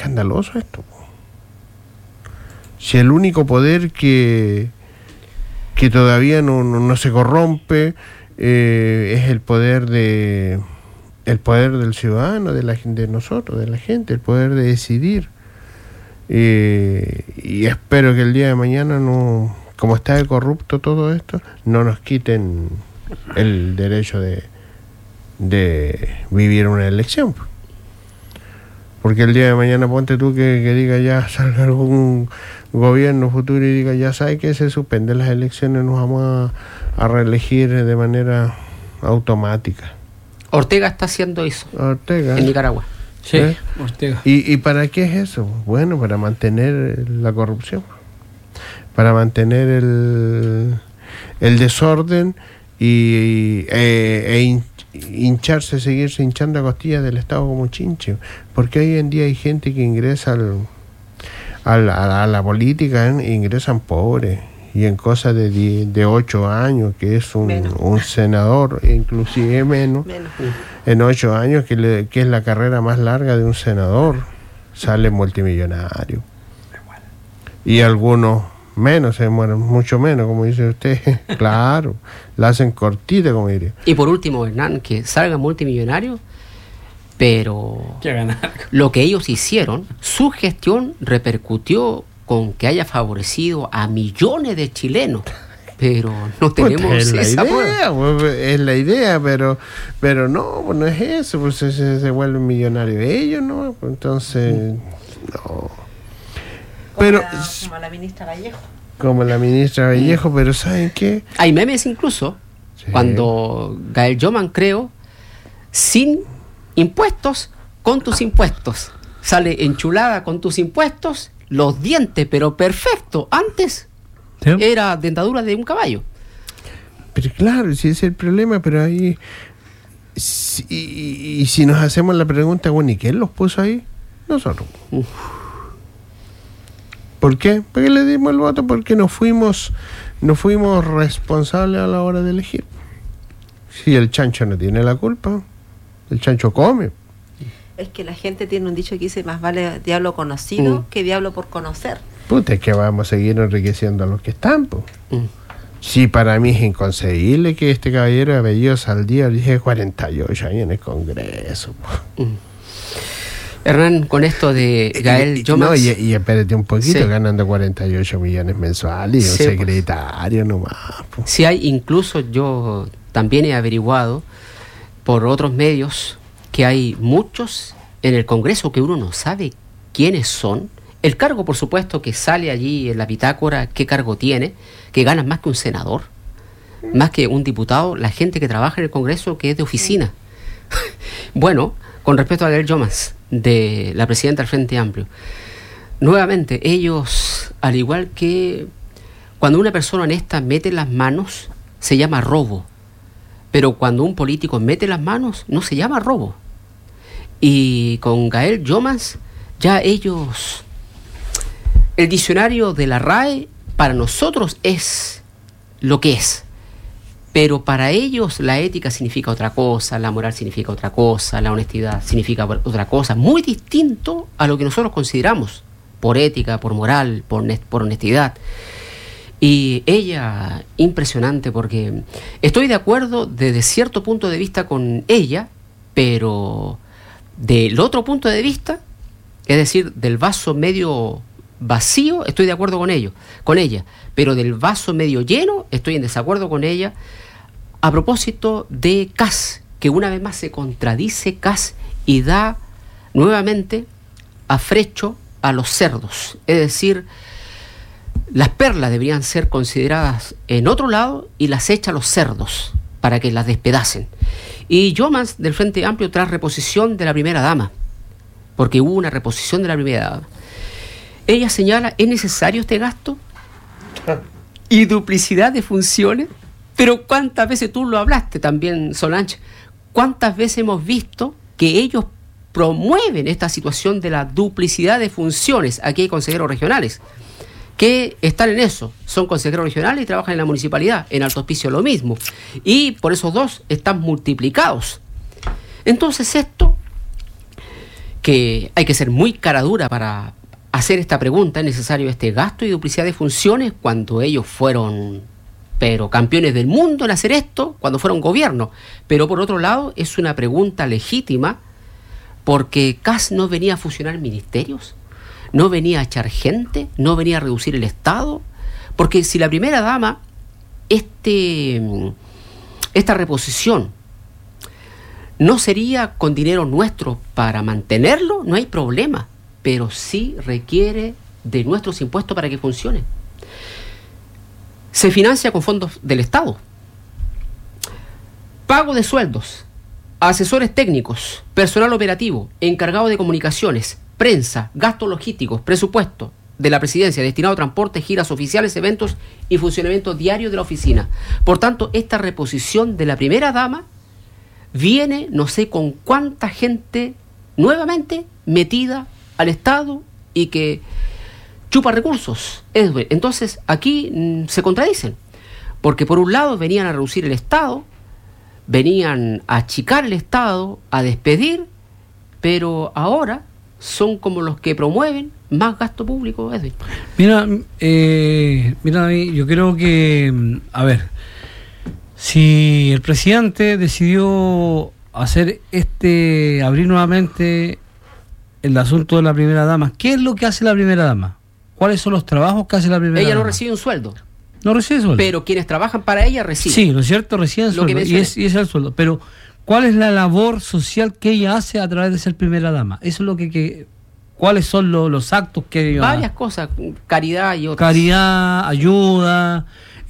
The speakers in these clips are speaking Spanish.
escandaloso esto. Si el único poder que todavía no se corrompe es el poder del ciudadano, de nosotros, de la gente, el poder de decidir. Y espero que el día de mañana, no, como está de corrupto todo esto, no nos quiten el derecho de vivir una elección. Porque el día de mañana, ponte tú que diga ya, salga algún gobierno futuro y diga, ya sabe que se suspenden las elecciones, nos vamos a reelegir de manera automática. Ortega está haciendo eso. Ortega. En Nicaragua. Sí, Ortega. ¿Y para qué es eso? Bueno, para mantener la corrupción, para mantener el desorden e seguirse hinchando a costillas del Estado como chinche. Porque hoy en día hay gente que ingresa a la política, ingresan pobres, y en cosas de 8 años, que es un senador, inclusive menos. En 8 años, que es la carrera más larga de un senador, sale multimillonario. Y algunos menos, se mueren mucho menos, como dice usted. Claro, la hacen cortita, como diría. Y por último, Hernán, que salgan multimillonarios, pero lo que ellos hicieron, su gestión repercutió con que haya favorecido a millones de chilenos, pero no tenemos esa prueba. Es la idea, pero no es eso, pues se vuelven millonarios ellos, ¿no? Entonces, no. Pero como la ministra Vallejo. Como la ministra Vallejo, pero ¿saben qué? Hay memes incluso, cuando Gael Yoman creó, sin impuestos, con tus impuestos. Sale enchulada con tus impuestos, los dientes, pero perfecto. Antes era dentadura de un caballo. Pero claro, si es el problema, pero ahí... Y si nos hacemos la pregunta, bueno, ¿y quién los puso ahí? Nosotros. ¿Por qué? Porque le dimos el voto, porque no fuimos responsables a la hora de elegir. Si el chancho no tiene la culpa, el chancho come. Es que la gente tiene un dicho que dice, más vale diablo conocido que diablo por conocer. Puta, es que vamos a seguir enriqueciendo a los que están, pues. Sí, para mí es inconcebible que este caballero de apellido Saldívar dije 48 años en el Congreso. Hernán, con esto de Gael Yoman... No, y espérate un poquito, ganando 48 millones mensuales y un secretario nomás. Po. Sí, hay, incluso yo también he averiguado por otros medios que hay muchos en el Congreso que uno no sabe quiénes son. El cargo, por supuesto, que sale allí en la bitácora, qué cargo tiene, que ganan más que un senador, más que un diputado, la gente que trabaja en el Congreso, que es de oficina. Bueno, con respecto a Gael Yoman, de la presidenta del Frente Amplio, nuevamente, ellos, al igual que cuando una persona honesta mete las manos, se llama robo. Pero cuando un político mete las manos, no se llama robo. Y con Gael Yoman, ya ellos... El diccionario de la RAE para nosotros es lo que es. Pero para ellos la ética significa otra cosa, la moral significa otra cosa, la honestidad significa otra cosa, muy distinto a lo que nosotros consideramos por ética, por moral, por honestidad. Y ella, impresionante, porque estoy de acuerdo desde cierto punto de vista con ella, pero del otro punto de vista, es decir, del vaso medio vacío, estoy de acuerdo con ella, pero del vaso medio lleno, estoy en desacuerdo con ella, a propósito de Kast, que una vez más se contradice Kast y da nuevamente afrecho a los cerdos, es decir, las perlas deberían ser consideradas en otro lado y las echa a los cerdos para que las despedacen. Y Yoman del Frente Amplio tras reposición de la primera dama, porque hubo una reposición de la primera dama. Ella señala, ¿es necesario este gasto? Y duplicidad de funciones. Pero ¿cuántas veces tú lo hablaste también, Solange? ¿Cuántas veces hemos visto que ellos promueven esta situación de la duplicidad de funciones? Aquí hay consejeros regionales que están en eso, son consejeros regionales y trabajan en la municipalidad, en Alto Hospicio lo mismo. Y por esos dos están multiplicados. Entonces esto que hay que ser muy cara dura para hacer esta pregunta. ¿Es necesario este gasto y duplicidad de funciones cuando ellos fueron, pero campeones del mundo en hacer esto, cuando fueron gobierno? Pero por otro lado, es una pregunta legítima, porque Kast no venía a fusionar ministerios, no venía a echar gente, no venía a reducir el Estado, porque si la primera dama, esta reposición no sería con dinero nuestro para mantenerlo, no hay problema, pero sí requiere de nuestros impuestos para que funcione. Se financia con fondos del Estado. Pago de sueldos, asesores técnicos, personal operativo, encargado de comunicaciones, prensa, gastos logísticos, presupuesto de la presidencia destinado a transporte, giras oficiales, eventos y funcionamiento diario de la oficina. Por tanto, esta reposición de la primera dama viene, no sé con cuánta gente nuevamente metida al Estado y que chupa recursos. Entonces, aquí se contradicen, porque por un lado venían a reducir el Estado, venían a achicar el Estado, a despedir, pero ahora son como los que promueven más gasto público, Edwin. Mira, David, yo creo que, a ver, si el presidente decidió abrir nuevamente el asunto de la primera dama, ¿qué es lo que hace la primera dama? ¿Cuáles son los trabajos que hace la primera dama? Ella no recibe un sueldo. No recibe sueldo. Pero quienes trabajan para ella reciben. Sí, ¿no es cierto? Reciben sueldo. Y ese es el sueldo. Pero, ¿cuál es la labor social que ella hace a través de ser primera dama? Eso es lo que ¿cuáles son los actos que ella hace? Varias cosas, caridad y otras. Caridad, ayuda,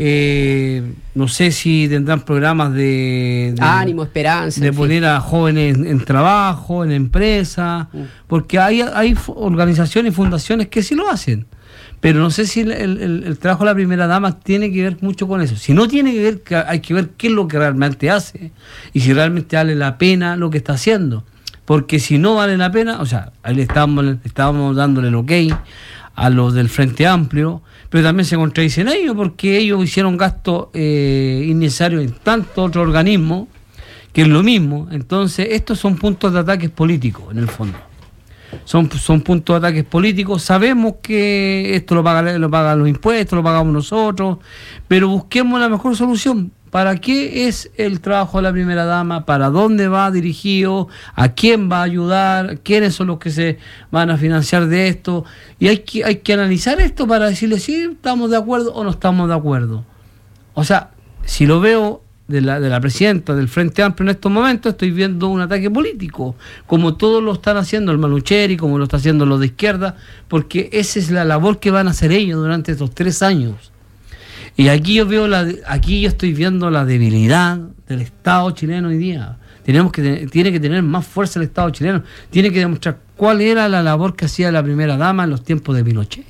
no sé si tendrán programas de ánimo, esperanza. De poner a jóvenes en trabajo, en empresas, porque hay organizaciones y fundaciones que sí lo hacen. Pero no sé si el trabajo de la primera dama tiene que ver mucho con eso. Si no tiene que ver, hay que ver qué es lo que realmente hace y si realmente vale la pena lo que está haciendo. Porque si no vale la pena, o sea, ahí estábamos dándole el ok a los del Frente Amplio, pero también se contradicen ellos porque ellos hicieron gastos innecesarios en tantos otros organismos, que es lo mismo. Entonces, estos son puntos de ataques políticos, en el fondo. Son puntos de ataques políticos. Sabemos que esto lo pagan los impuestos, lo pagamos nosotros, pero busquemos la mejor solución. ¿Para qué es el trabajo de la primera dama? ¿Para dónde va dirigido? ¿A quién va a ayudar? ¿Quiénes son los que se van a financiar de esto? Y hay que analizar esto para decirle si estamos de acuerdo o no estamos de acuerdo. O sea, si lo veo de la presidenta del Frente Amplio en estos momentos, estoy viendo un ataque político, como todos lo están haciendo el Manucheri, como lo está haciendo los de izquierda, porque esa es la labor que van a hacer ellos durante estos 3 años. Y aquí yo estoy viendo la debilidad del Estado chileno hoy día. Tiene que tener más fuerza el Estado chileno. Tiene que demostrar cuál era la labor que hacía la primera dama en los tiempos de Pinochet.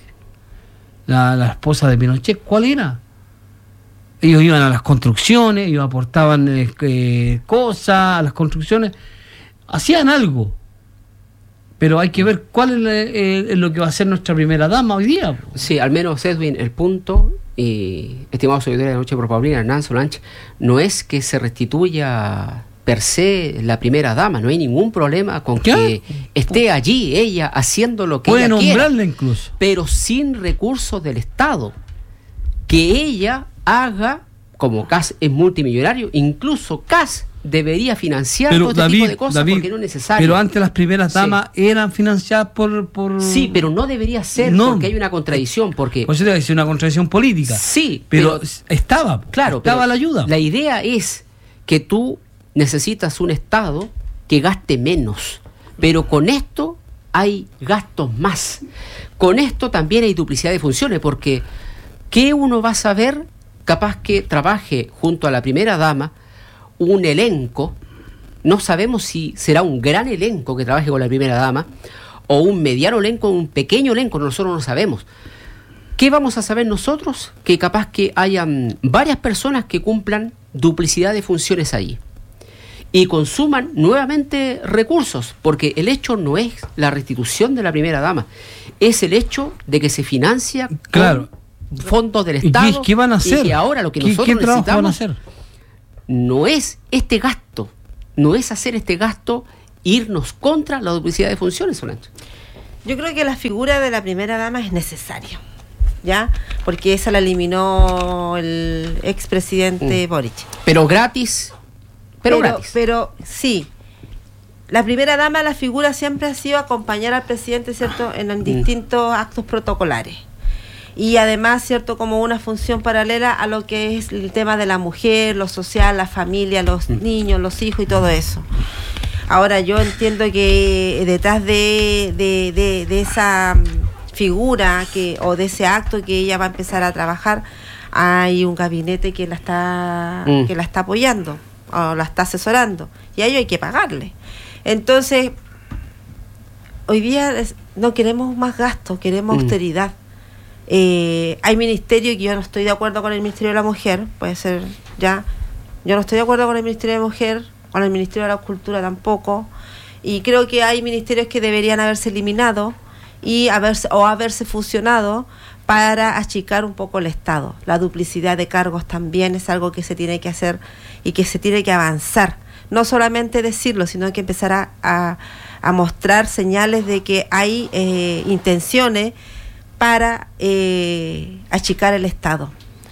La esposa de Pinochet, ¿cuál era? Ellos iban a las construcciones, ellos aportaban cosas a las construcciones, hacían algo. Pero hay que ver cuál es lo que va a hacer nuestra primera dama hoy día. Sí, al menos, Edwin, el punto, estimados seguidores de la Noche por Paulina, Hernán Solange, no es que se restituya per se la primera dama, no hay ningún problema con que esté allí ella haciendo lo que ella quiera. Puede nombrarla incluso. Pero sin recursos del Estado. Que ella haga, como Kast es multimillonario, incluso Kast debería financiar todo este tipo de cosas, porque no es necesario. Pero antes las primeras damas eran financiadas por... Sí, pero no debería ser, porque hay una contradicción. Porque pues debe ser una contradicción política. Sí, pero estaba la ayuda. La idea es que tú necesitas un Estado que gaste menos, pero con esto hay gastos más. Con esto también hay duplicidad de funciones, porque ¿qué uno va a saber? Capaz que trabaje junto a la primera dama un elenco, no sabemos si será un gran elenco que trabaje con la primera dama, o un mediano elenco, un pequeño elenco, nosotros no sabemos. ¿Qué vamos a saber nosotros? Que capaz que hayan varias personas que cumplan duplicidad de funciones allí y consuman nuevamente recursos, porque el hecho no es la restitución de la primera dama, es el hecho de que se financia con fondos del Estado. ¿Y qué van a hacer? Y ahora lo que nosotros necesitamos van a hacer? No es este gasto, no es hacer este gasto irnos contra la duplicidad de funciones, Solange? Yo creo que la figura de la primera dama es necesaria, ¿ya? Porque esa la eliminó el expresidente Boric. Pero gratis, gratis. Pero sí, la primera dama, la figura siempre ha sido acompañar al presidente, ¿cierto?, en distintos actos protocolares. Y además, ¿cierto?, como una función paralela a lo que es el tema de la mujer, lo social, la familia, los niños, los hijos y todo eso. Ahora, yo entiendo que detrás de esa figura o de ese acto que ella va a empezar a trabajar, hay un gabinete que la está apoyando o la está asesorando, y a ello hay que pagarle. Entonces, hoy día no queremos más gastos, queremos austeridad. Hay ministerios que yo no estoy de acuerdo con el Ministerio de la Mujer, puede ser ya, yo no estoy de acuerdo con el Ministerio de la Mujer, con el Ministerio de la Cultura tampoco, y creo que hay ministerios que deberían haberse eliminado y haberse fusionado para achicar un poco el Estado. La duplicidad de cargos también es algo que se tiene que hacer y que se tiene que avanzar. No solamente decirlo, sino que empezar a mostrar señales de que hay intenciones para achicar el Estado.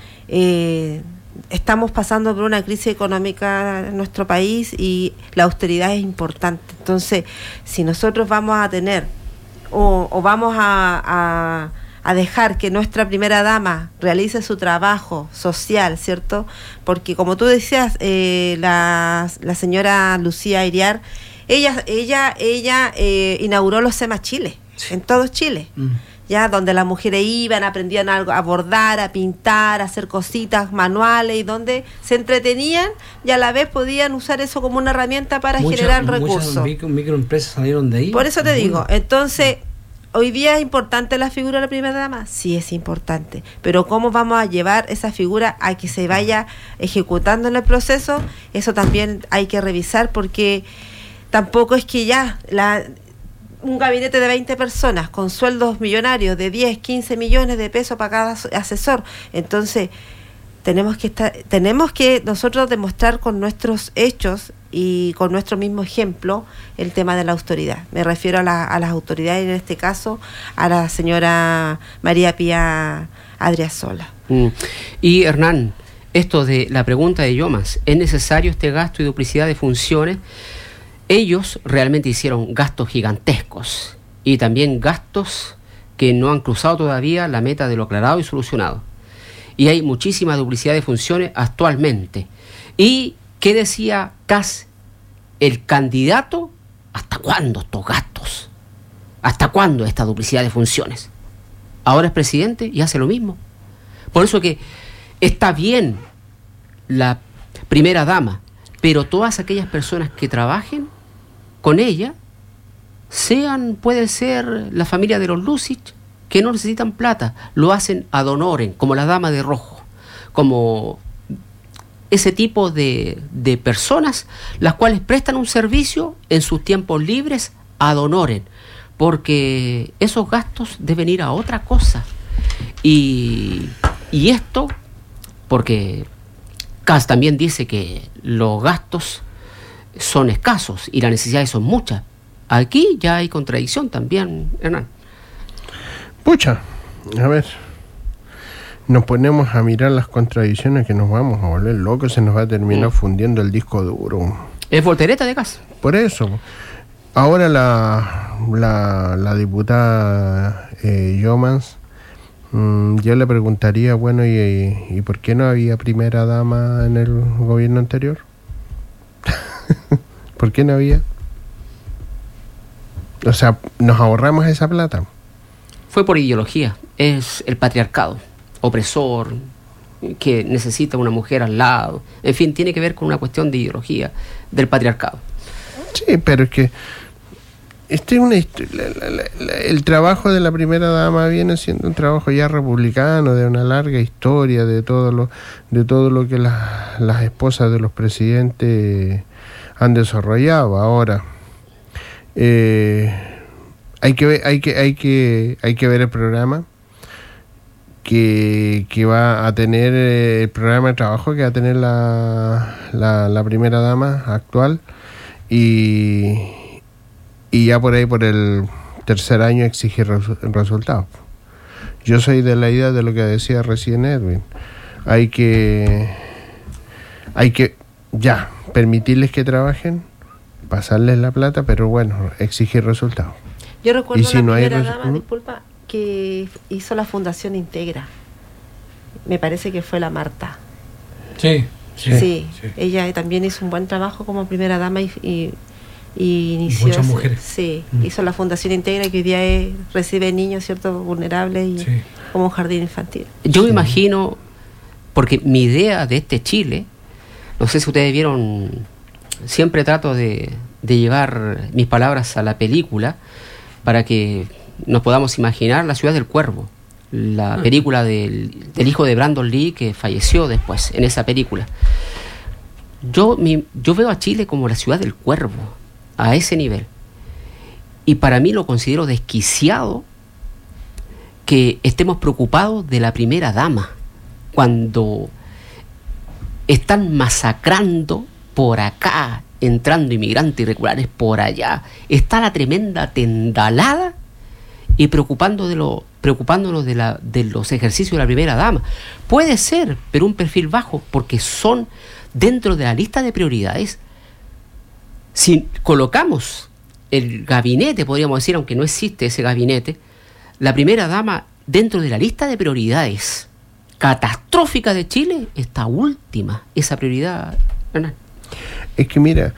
Estamos pasando por una crisis económica en nuestro país y la austeridad es importante. Entonces, si nosotros vamos a tener o vamos a dejar que nuestra primera dama realice su trabajo social, ¿cierto? Porque como tú decías, la señora Lucía Iriar, ella inauguró los SEMA Chile, sí, en todo Chile. Ya, donde las mujeres iban, aprendían algo, a bordar, a pintar, a hacer cositas manuales, y donde se entretenían y a la vez podían usar eso como una herramienta para generar recursos. Muchas microempresas salieron de ahí. Por eso te digo, entonces, ¿hoy día es importante la figura de la primera dama? Sí, es importante, pero ¿cómo vamos a llevar esa figura a que se vaya ejecutando en el proceso? Eso también hay que revisar, porque tampoco es que ya un gabinete de 20 personas con sueldos millonarios de 10, 15 millones de pesos para cada asesor. Entonces, tenemos que nosotros demostrar con nuestros hechos y con nuestro mismo ejemplo el tema de la autoridad. Me refiero a las autoridades, en este caso a la señora María Pía Adriasola. Y Hernán, esto de la pregunta de Yomas, ¿es necesario este gasto y duplicidad de funciones? Ellos realmente hicieron gastos gigantescos y también gastos que no han cruzado todavía la meta de lo aclarado y solucionado. Y hay muchísima duplicidad de funciones actualmente. ¿Y qué decía Kast, el candidato? ¿Hasta cuándo estos gastos? ¿Hasta cuándo esta duplicidad de funciones? Ahora es presidente y hace lo mismo. Por eso que está bien la primera dama, pero todas aquellas personas que trabajen con ella, puede ser la familia de los Lucich, que no necesitan plata, lo hacen ad honorem, como la dama de rojo, como ese tipo de personas, las cuales prestan un servicio en sus tiempos libres ad honorem, porque esos gastos deben ir a otra cosa. Y esto, porque Kast también dice que los gastos son escasos y las necesidades son muchas. Aquí ya hay contradicción también, Hernán. Pucha, a ver, nos ponemos a mirar las contradicciones que nos vamos a volver locos, se nos va a terminar fundiendo el disco duro. Es voltereta de Kast. Por eso, ahora la diputada Yomans, yo le preguntaría, bueno, ¿y por qué no había primera dama en el gobierno anterior? ¿Por qué no había? O sea, nos ahorramos esa plata. Fue por ideología, es el patriarcado opresor, que necesita una mujer al lado, en fin, tiene que ver con una cuestión de ideología del patriarcado. Sí, pero es que el trabajo de la primera dama viene siendo un trabajo ya republicano, de una larga historia, de todo lo que las esposas de los presidentes han desarrollado. Ahora hay que ver el programa que va a tener, el programa de trabajo que va a tener la primera dama actual, y y ya por ahí por el tercer año exigir resultados. Yo soy de la idea de lo que decía recién Edwin. Hay que ya permitirles que trabajen, pasarles la plata, pero bueno, exigir resultados. Yo recuerdo Y si la no hay primera dama, disculpa, que hizo la Fundación Integra. Me parece que fue la Marta. Sí. Ella también hizo un buen trabajo como primera dama y inició. Muchas mujeres. Sí, hizo la Fundación Integra, que hoy día recibe niños, ¿cierto?, vulnerables y como un jardín infantil. Yo me imagino, porque mi idea de este Chile, no sé si ustedes vieron, siempre trato de llevar mis palabras a la película para que nos podamos imaginar La Ciudad del Cuervo, la película del hijo de Brandon Lee, que falleció después en esa película. Yo veo a Chile como la ciudad del cuervo, a ese nivel. Y para mí lo considero desquiciado que estemos preocupados de la primera dama, cuando están masacrando por acá, entrando inmigrantes irregulares por allá. Está la tremenda tendalada y preocupándonos de los ejercicios de la primera dama. Puede ser, pero un perfil bajo, porque son dentro de la lista de prioridades. Si colocamos el gabinete, podríamos decir, aunque no existe ese gabinete, la primera dama dentro de la lista de prioridades catastrófica de Chile está última, esa prioridad, Hernán. Es que mira,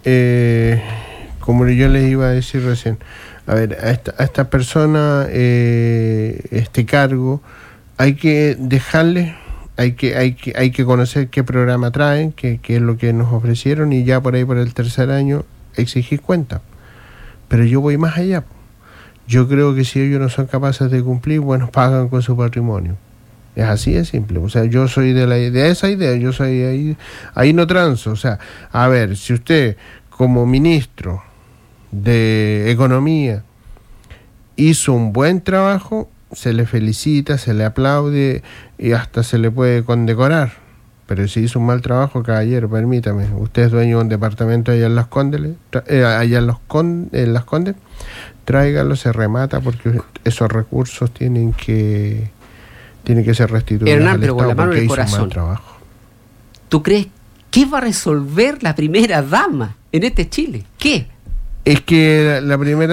como yo les iba a decir recién, a ver, a esta persona, este cargo, hay que dejarle, hay que conocer qué programa traen, qué es lo que nos ofrecieron, y ya por ahí por el tercer año exigir cuenta. Pero yo voy más allá. Yo creo que si ellos no son capaces de cumplir, bueno, pagan con su patrimonio. Es así de simple. O sea, yo soy de esa idea, yo soy ahí no transo. O sea, a ver, si usted como ministro de Economía hizo un buen trabajo, se le felicita, se le aplaude y hasta se le puede condecorar. Pero si hizo un mal trabajo, caballero, permítame, usted es dueño de un departamento allá en Las Condes, en Las Condes, tráigalo, se remata, porque esos recursos tienen que ser restituidos. Hernán, al pero con Estado, la mano en el porque hizo un mal corazón, trabajo. ¿Tú crees que va a resolver la primera dama en este Chile? ¿Qué? Es que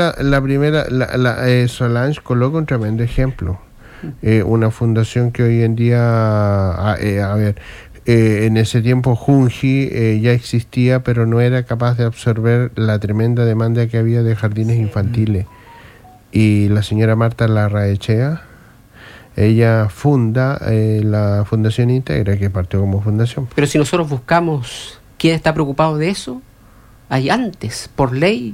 Solange coloca un tremendo ejemplo. Una fundación que hoy en día, en ese tiempo Junji ya existía, pero no era capaz de absorber la tremenda demanda que había de jardines infantiles. Y la señora Marta Larraechea, ella funda la Fundación Integra, que partió como fundación. Pero si nosotros buscamos quién está preocupado de eso, hay antes, por ley,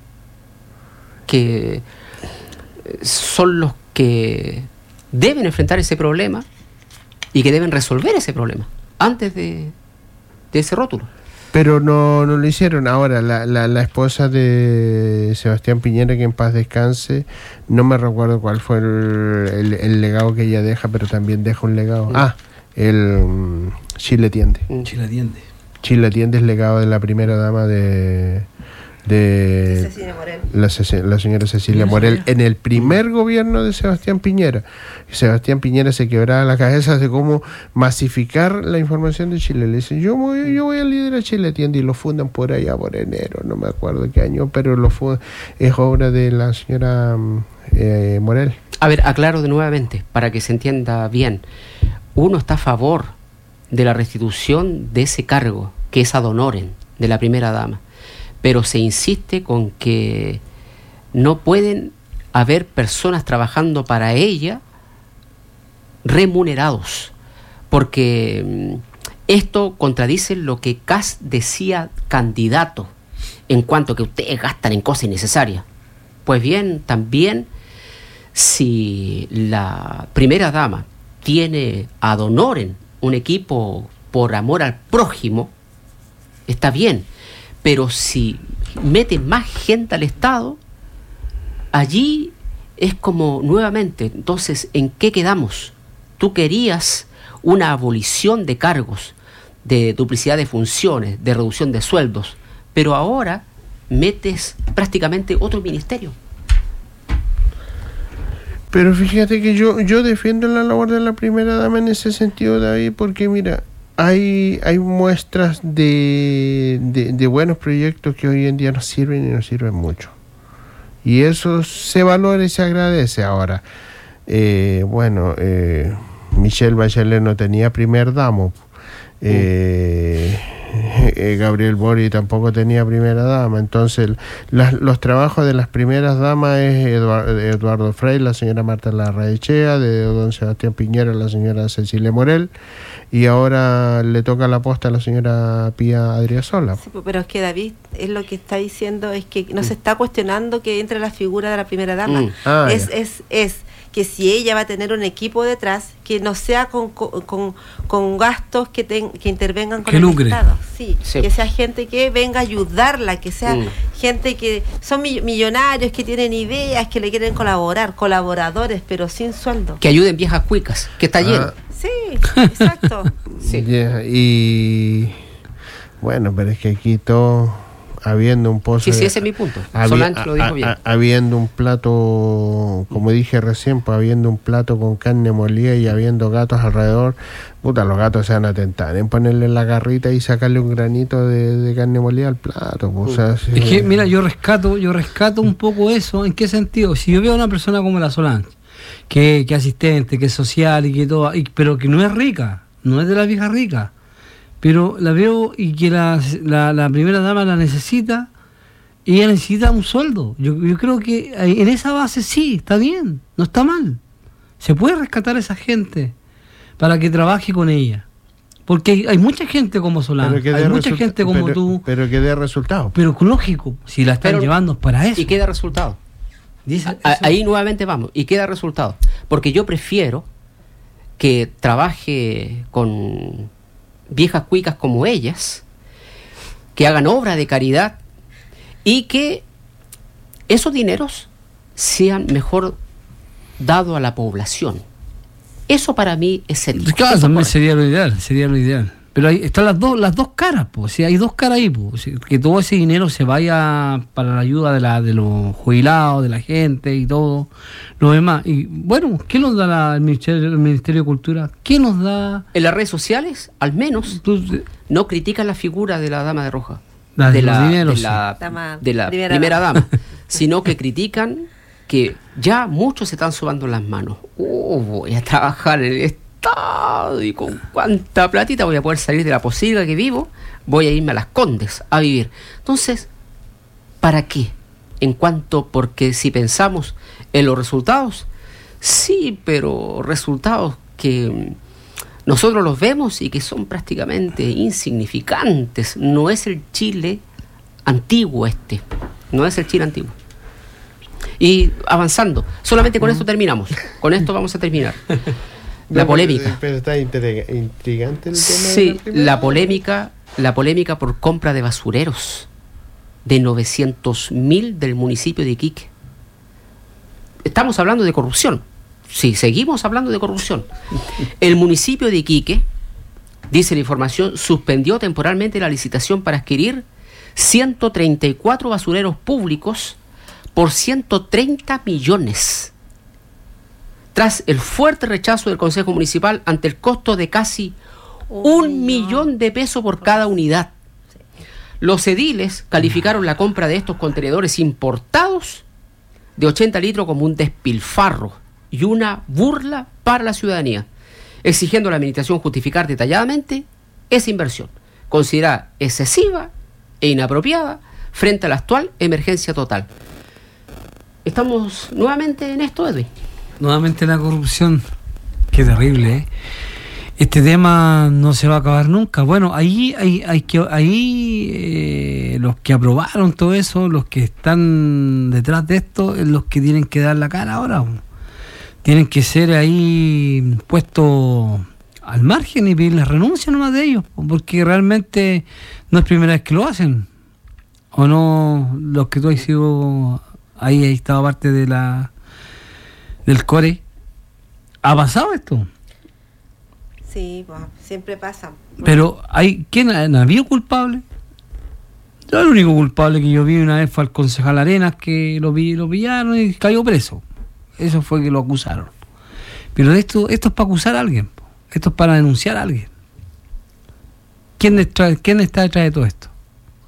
que son los que deben enfrentar ese problema y que deben resolver ese problema antes de ese rótulo. Pero no lo hicieron. Ahora, la esposa de Sebastián Piñera, que en paz descanse, no me recuerdo cuál fue el legado que ella deja, pero también deja un legado. El Chile Atiende. Chile Atiende es legado de la primera dama de Cecilia Morel. La señora Cecilia Morel, en el primer gobierno de Sebastián Piñera. Sebastián Piñera se quebraba la cabeza de cómo masificar la información de Chile. Le dicen, yo voy a liderar Chile Atiende, y lo fundan por allá por enero, no me acuerdo qué año, pero es obra de la señora Morel. A ver, aclaro de nuevamente, para que se entienda bien. Uno está a favor de la restitución de ese cargo, que es ad honorem, de la primera dama. Pero se insiste con que no pueden haber personas trabajando para ella remunerados, porque esto contradice lo que Kast decía candidato, en cuanto a que ustedes gastan en cosas innecesarias. Pues bien, también si la primera dama tiene ad honorem un equipo por amor al prójimo, está bien. Pero si mete más gente al Estado, allí es como nuevamente, entonces, ¿en qué quedamos? Tú querías una abolición de cargos, de duplicidad de funciones, de reducción de sueldos, pero ahora metes prácticamente otro ministerio. Pero fíjate que yo defiendo la labor de la primera dama en ese sentido, David, porque mira, hay muestras de buenos proyectos que hoy en día nos sirven y nos sirven mucho. Y eso se valora y se agradece. Ahora, Michelle Bachelet no tenía primer damo. Gabriel Boric tampoco tenía primera dama. Entonces los trabajos de las primeras damas es Eduardo Frei, la señora Marta Larraechea, de don Sebastián Piñera, la señora Cecilia Morel, y ahora le toca la posta a la señora Pía Adriasola. Sí, pero es que David es lo que está diciendo, es que no se está cuestionando que entre la figura de la primera dama. Es que si ella va a tener un equipo detrás, que no sea con gastos que intervengan con que el lucre. Estado. Sí, que sea gente que venga a ayudarla, que sea gente que son millonarios, que tienen ideas, que le quieren colaborar, colaboradores, pero sin sueldo. Que ayuden viejas cuicas, que está lleno. Sí, exacto. Sí. Yeah, y bueno, pero es que aquí todo, habiendo un pozo... Sí, ese es mi punto. Solange lo dijo bien. Habiendo un plato, como dije recién, pues habiendo un plato con carne molida y habiendo gatos alrededor, los gatos se van a tentar en ponerle la garrita y sacarle un granito de carne molida al plato. Pues, o sea, es que, mira, yo rescato un poco eso. ¿En qué sentido? Si yo veo a una persona como la Solange, que asistente, que es social y que todo, pero que no es rica, no es de la vieja rica, pero la veo y que la primera dama la necesita, y ella necesita un sueldo. Yo creo que en esa base sí, está bien, no está mal. Se puede rescatar a esa gente para que trabaje con ella. Porque hay mucha gente como Solange, hay mucha gente como tú. Pero que dé resultados. Pero lógico, si la están llevando para eso. Y queda resultado. Ahí nuevamente vamos, y queda resultado. Porque yo prefiero que trabaje con viejas cuicas como ellas, que hagan obra de caridad y que esos dineros sean mejor dados a la población. Eso para mí es ético. Claro, también sería lo ideal. Pero ahí están las dos caras, pues. Si hay dos caras ahí, pues. Que todo ese dinero se vaya para la ayuda de los jubilados, de la gente y todo lo demás. Y bueno, ¿qué nos da el Ministerio de Cultura? ¿Qué nos da? En las redes sociales, al menos, no critican la figura de la dama de roja, de la primera dama, sino que critican que ya muchos se están sobando las manos. Voy a trabajar en el Estado y con cuánta platita voy a poder salir de la posilga que vivo, voy a irme a Las Condes a vivir. Entonces, ¿para qué? Porque si pensamos en los resultados, sí, pero resultados que nosotros los vemos y que son prácticamente insignificantes. No es el Chile antiguo no es el Chile antiguo. Y avanzando, solamente con esto terminamos, con esto vamos a terminar. La polémica. Pero está intrigante el tema. Sí, la polémica por compra de basureros de 900.000 del municipio de Iquique. Estamos hablando de corrupción. Sí, seguimos hablando de corrupción. El municipio de Iquique, dice la información, suspendió temporalmente la licitación para adquirir 134 basureros públicos por 130 millones. Tras el fuerte rechazo del Consejo Municipal ante el costo de casi 1 millón de pesos por cada unidad. Los ediles calificaron la compra de estos contenedores importados de 80 litros como un despilfarro y una burla para la ciudadanía, exigiendo a la administración justificar detalladamente esa inversión, considerada excesiva e inapropiada frente a la actual emergencia total. Estamos nuevamente en esto, Edwin. Nuevamente la corrupción. Qué terrible, ¿eh? Este tema no se va a acabar nunca. Bueno, ahí los que aprobaron todo eso, los que están detrás de esto, es los que tienen que dar la cara ahora. Tienen que ser ahí puestos al margen y pedir la renuncia nomás de ellos, porque realmente no es primera vez que lo hacen. O no, los que tú has sido ahí estaba parte de del core. ¿Ha pasado esto? Sí, pues, siempre pasa. Pero ¿quién ha habido culpable? Yo el único culpable que yo vi una vez fue al concejal Arenas, que lo pillaron y cayó preso. Eso fue que lo acusaron. Pero esto es para acusar a alguien. Esto es para denunciar a alguien. ¿Quién está detrás de todo esto?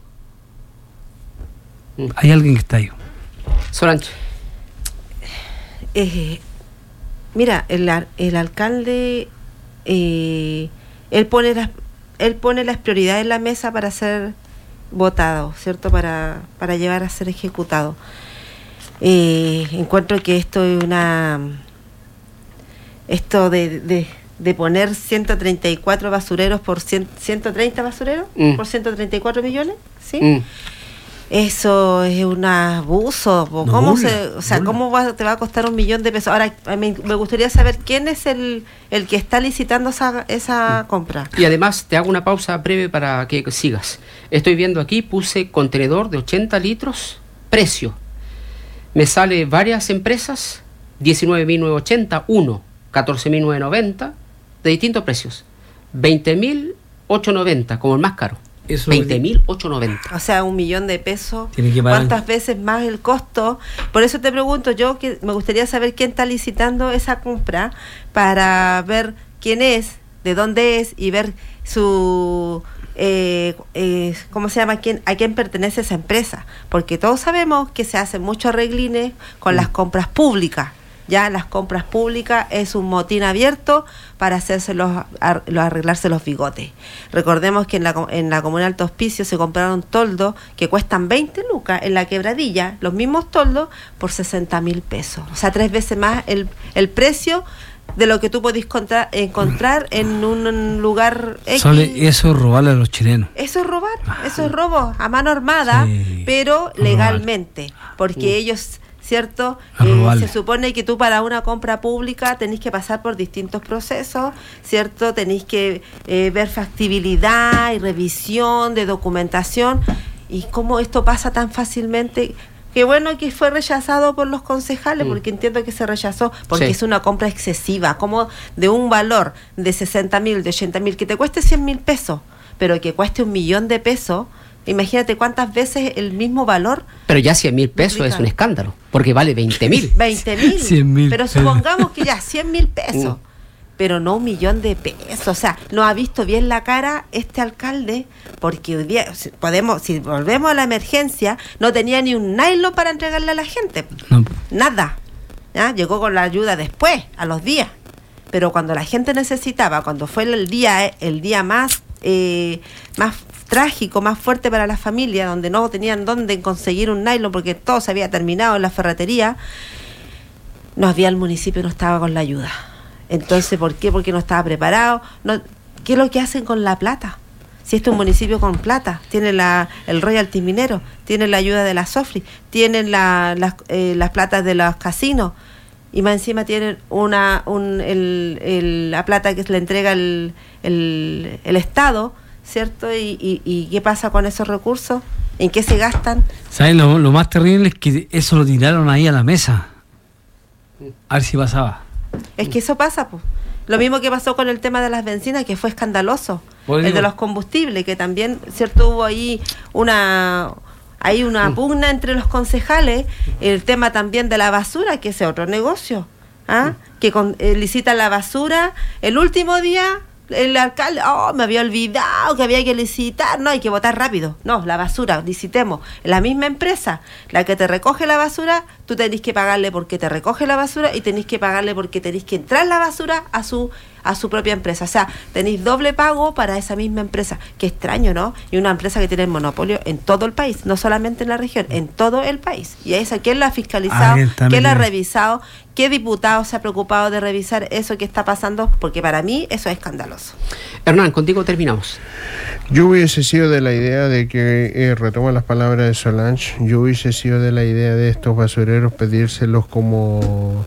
Hay alguien que está ahí. Solange. Mira, el alcalde, él pone las prioridades en la mesa para ser votado, ¿cierto? Para llevar a ser ejecutado. Encuentro que esto es esto de poner 134 basureros por 130 basureros por 134 millones, ¿sí? Eso es un abuso. ¿Cómo te va a costar $1 millón de pesos? Ahora, me gustaría saber quién es el que está licitando esa compra. Y además, te hago una pausa breve para que sigas. Estoy viendo aquí, puse contenedor de 80 litros, precio. Me sale varias empresas, 19.980, 14.990, de distintos precios. 20.890, como el más caro. 20.890. O sea, $1 millón de pesos. ¿Cuántas veces más el costo? Por eso te pregunto yo, que me gustaría saber quién está licitando esa compra, para ver quién es, de dónde es, y ver su ¿cómo se llama? ¿A quién pertenece esa empresa? Porque todos sabemos que se hacen muchos arreglines con las compras públicas. Ya las compras públicas es un motín abierto para arreglarse los bigotes. Recordemos que en la comuna de Alto Hospicio se compraron toldos que cuestan 20 lucas en la Quebradilla, los mismos toldos, por 60.000 pesos. O sea, 3 veces más el precio de lo que tú podés encontrar en un lugar X. Eso es robarle a los chilenos. Eso es robar, eso es robo a mano armada, sí, pero legalmente, porque ellos... ¿cierto? Se supone que tú, para una compra pública, tenés que pasar por distintos procesos, ¿cierto? Tenés que ver factibilidad y revisión de documentación. Y cómo esto pasa tan fácilmente. Qué bueno que fue rechazado por los concejales, porque entiendo que se rechazó, porque es una compra excesiva, como de un valor de 60.000, de 80.000, que te cueste 100.000 pesos, pero que cueste $1 millón de pesos. Imagínate cuántas veces el mismo valor. Pero ya 100.000 pesos es un escándalo, porque vale 20.000. 20.000. Pero supongamos que ya 100.000 pesos, pero no $1 millón de pesos. O sea, no ha visto bien la cara este alcalde, porque hoy día si volvemos a la emergencia, no tenía ni un nylon para entregarle a la gente. No. Nada. ¿Ya? Llegó con la ayuda después, a los días. Pero cuando la gente necesitaba, cuando fue el día más trágico, más fuerte para la familia, donde no tenían dónde conseguir un nylon porque todo se había terminado en la ferretería, el municipio no estaba con la ayuda. Entonces, ¿por qué? Porque no estaba preparado. ¿Qué es lo que hacen con la plata? Si este es un municipio con plata, tiene el royalty minero, tiene la ayuda de la SOFRI, tienen las platas de los casinos, y más encima tienen la plata que le entrega el Estado, ¿cierto? ¿Y qué pasa con esos recursos? ¿En qué se gastan? ¿Saben? Lo más terrible es que eso lo tiraron ahí a la mesa. A ver si pasaba. Es que eso pasa, pues. Lo mismo que pasó con el tema de las bencinas, que fue escandaloso. El de los combustibles, que también, ¿cierto? Hubo ahí una pugna entre los concejales. El tema también de la basura, que es otro negocio. Que licita la basura el último día. El alcalde, me había olvidado que había que licitar, no, hay que votar rápido. No, la basura, licitemos. La misma empresa, la que te recoge la basura, tú tenés que pagarle porque te recoge la basura, y tenés que pagarle porque tenés que entrar la basura a su propia empresa. O sea, tenéis doble pago para esa misma empresa. Qué extraño, ¿no? Y una empresa que tiene el monopolio en todo el país, no solamente en la región, en todo el país. Y esa, ¿quién la ha fiscalizado? ¿Quién la ha revisado? ¿Qué diputado se ha preocupado de revisar eso que está pasando? Porque para mí eso es escandaloso. Hernán, contigo terminamos. Yo hubiese sido de la idea de que, retomo las palabras de Solange, yo hubiese sido de la idea de estos basureros pedírselos como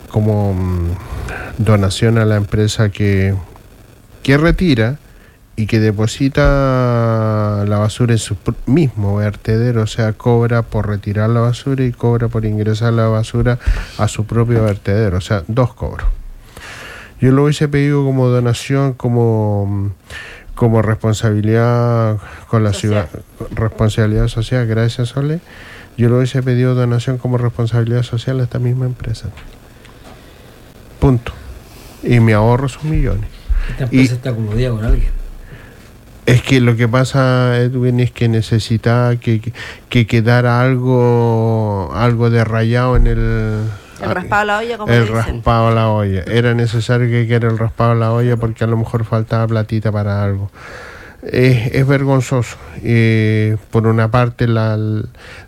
donación a la empresa que retira y que deposita la basura en su mismo vertedero. O sea, cobra por retirar la basura y cobra por ingresar la basura a su propio vertedero. O sea, 2 cobros. Yo lo hubiese pedido como donación, como como responsabilidad con la ciudad, responsabilidad social, gracias Sole, yo le hubiese pedido donación como responsabilidad social a esta misma empresa. Punto. Y me ahorro sus millones. Esta empresa está coludida con alguien. Es que lo que pasa, Edwin, es que necesitaba que quedara algo de rayado en el raspado a la olla, como el dicen. raspado a la olla. Era necesario que quedara el raspado a la olla porque a lo mejor faltaba platita para algo. Es vergonzoso. Por una parte la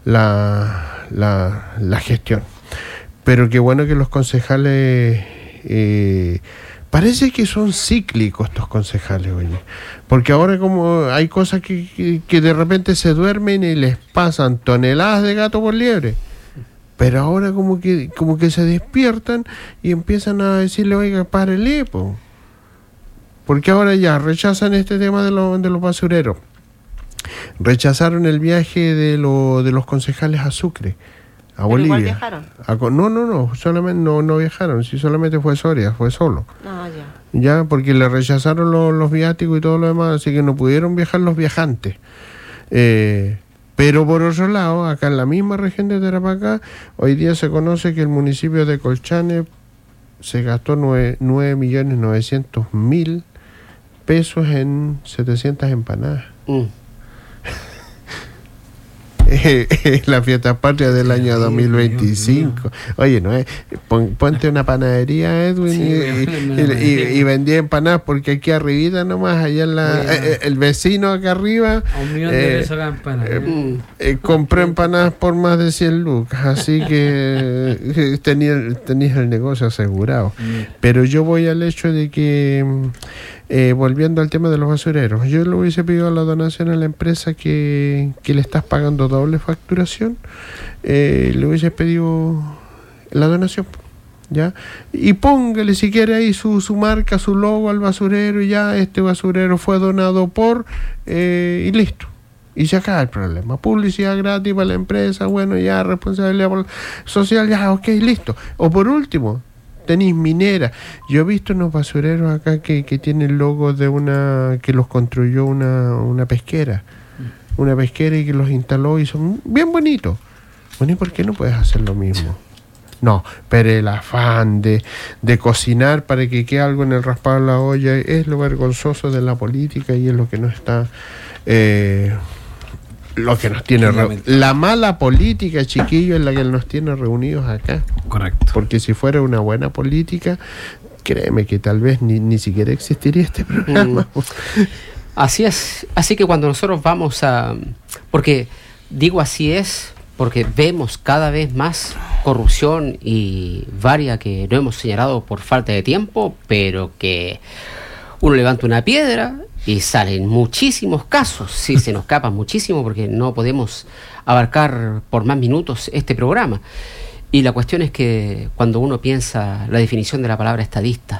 gestión. Pero qué bueno que los concejales... parece que son cíclicos estos concejales, oye. Porque ahora como hay cosas que de repente se duermen y les pasan toneladas de gato por liebre. Pero ahora como que se despiertan y empiezan a decirle, oiga, párele, po. Porque ahora ya rechazan este tema de los basureros. Rechazaron el viaje de los concejales a Sucre, a Bolivia. ¿Igual viajaron? No, solamente no viajaron, si solamente fue Soria, fue solo. No, ya. Ya, porque le rechazaron los viáticos y todo lo demás, así que no pudieron viajar los viajantes. Pero por otro lado, acá en la misma región de Tarapacá, hoy día se conoce que el municipio de Colchane se gastó 9.900.000 pesos en 700 empanadas. La fiesta patria del año 2025. Oye, no es ponte una panadería, Edwin, y vendía empanadas, porque aquí arribita nomás, allá en el vecino acá arriba, A 1 millón de pesos cada empanada. compró empanadas por más de 100 lucas, así que tenías el negocio asegurado. Pero yo voy al hecho de que volviendo al tema de los basureros, yo le hubiese pedido la donación a la empresa que le estás pagando doble facturación, le hubiese pedido la donación, ¿ya? Y póngale si quiere ahí su marca, su logo al basurero, y ya este basurero fue donado por, y listo. Y se acaba el problema. Publicidad gratis para la empresa, bueno, ya responsabilidad social, ya, ok, listo. O por último, tenéis minera. Yo he visto unos basureros acá que tienen logos de que los construyó una pesquera. Una pesquera y que los instaló y son bien bonitos. Bueno, ¿y por qué no puedes hacer lo mismo? No, pero el afán de cocinar para que quede algo en el raspado de la olla es lo vergonzoso de la política y es lo que no está... lo que nos tiene la mala política, chiquillo, es la que nos tiene reunidos acá. Correcto. Porque si fuera una buena política, créeme que tal vez ni siquiera existiría este programa. Así es. Así que cuando nosotros vamos porque digo así es porque vemos cada vez más corrupción y varias que no hemos señalado por falta de tiempo, pero que uno levanta una piedra y salen muchísimos casos. Sí, se nos escapan muchísimo porque no podemos abarcar por más minutos este programa. Y la cuestión es que cuando uno piensa la definición de la palabra estadista,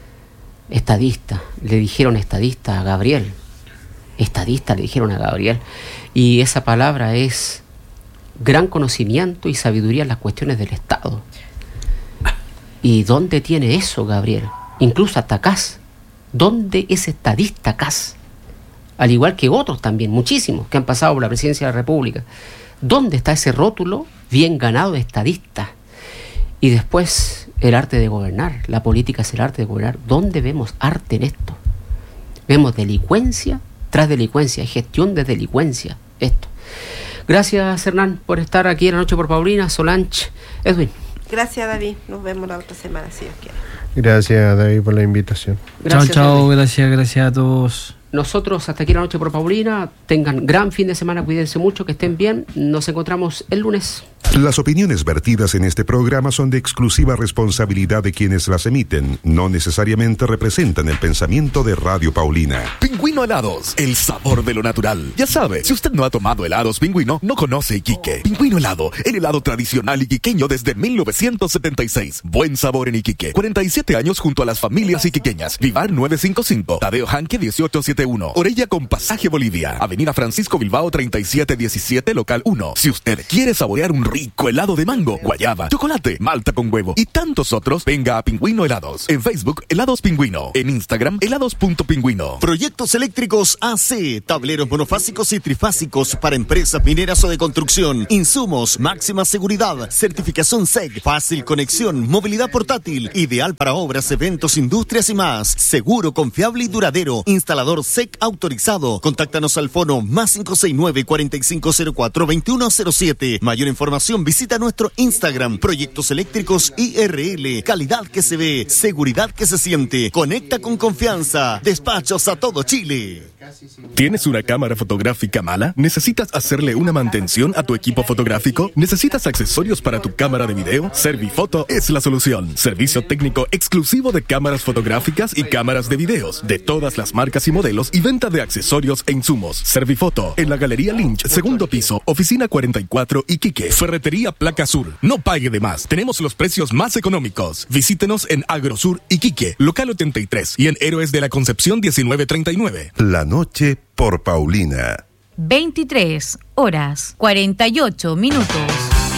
le dijeron estadista a Gabriel. Estadista le dijeron a Gabriel. Y esa palabra es gran conocimiento y sabiduría en las cuestiones del Estado. ¿Y dónde tiene eso, Gabriel? Incluso hasta Kass. ¿Dónde es estadista Kass? Al igual que otros también, muchísimos, que han pasado por la presidencia de la República. ¿Dónde está ese rótulo bien ganado de estadista? Y después, el arte de gobernar. La política es el arte de gobernar. ¿Dónde vemos arte en esto? Vemos delincuencia tras delincuencia, gestión de delincuencia, esto. Gracias, Hernán, por estar aquí en La Noche por Paulina, Solange, Edwin. Gracias, David. Nos vemos la otra semana, si Dios quiere. Gracias, David, por la invitación. Gracias, chao, gracias a todos. Nosotros hasta aquí La Noche por Paulina. Tengan gran fin de semana, cuídense mucho, que estén bien. Nos encontramos el lunes. Las opiniones vertidas en este programa son de exclusiva responsabilidad de quienes las emiten. No necesariamente representan el pensamiento de Radio Paulina. Pingüino Helados, el sabor de lo natural. Ya sabe, si usted no ha tomado helados Pingüino, no conoce Iquique. Pingüino Helado, el helado tradicional iquiqueño desde 1976. Buen sabor en Iquique. 47 años junto a las familias iquiqueñas. Vivar 955, Tadeo Janque 1871, Orella con Pasaje Bolivia, Avenida Francisco Bilbao 3717, local 1. Si usted quiere saborear un rico rico helado de mango, guayaba, chocolate, malta con huevo y tantos otros, venga a Pingüino Helados. En Facebook, Helados Pingüino. En Instagram, helados.pingüino. Proyectos eléctricos AC, tableros monofásicos y trifásicos para empresas mineras o de construcción. Insumos, máxima seguridad, certificación SEC, fácil conexión, movilidad portátil, ideal para obras, eventos, industrias y más. Seguro, confiable y duradero. Instalador SEC autorizado. Contáctanos al fono +569 4504 2107. Mayor información visita nuestro Instagram, Proyectos Eléctricos IRL. Calidad que se ve, seguridad que se siente. Conecta con confianza. Despachos a todo Chile. ¿Tienes una cámara fotográfica mala? ¿Necesitas hacerle una mantención a tu equipo fotográfico? ¿Necesitas accesorios para tu cámara de video? Servifoto es la solución. Servicio técnico exclusivo de cámaras fotográficas y cámaras de videos, de todas las marcas y modelos, y venta de accesorios e insumos. Servifoto, en la Galería Lynch, segundo piso, oficina 44, Iquique. Ferretería Placa Sur. No pague de más. Tenemos los precios más económicos. Visítenos en Agrosur, Iquique, local 83, y en Héroes de la Concepción 1939. La noche por Paulina. 23 horas 48 minutos.